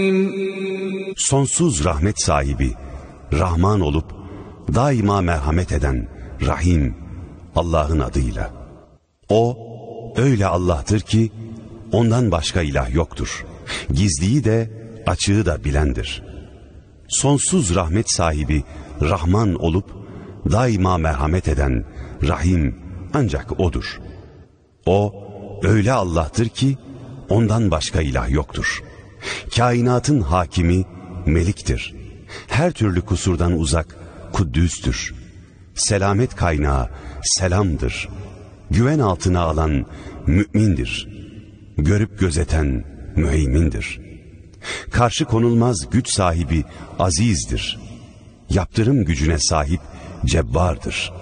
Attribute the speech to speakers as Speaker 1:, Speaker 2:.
Speaker 1: Sonsuz rahmet sahibi, Rahman olup daima merhamet eden Rahim, Allah'ın adıyla. O öyle Allah'tır ki ondan başka ilah yoktur. Gizliyi de açığı da bilendir. Sonsuz rahmet sahibi, Rahman olup daima merhamet eden Rahim ancak O'dur. O öyle Allah'tır ki ondan başka ilah yoktur. Kainatın hakimi, Melik'tir. Her türlü kusurdan uzak, Kuddüs'tür. Selamet kaynağı, Selam'dır. Güven altına alan, Mü'mindir. Görüp gözeten, Müheymindir. Karşı konulmaz güç sahibi, Aziz'dir. Yaptırım gücüne sahip, Cebbar'dır.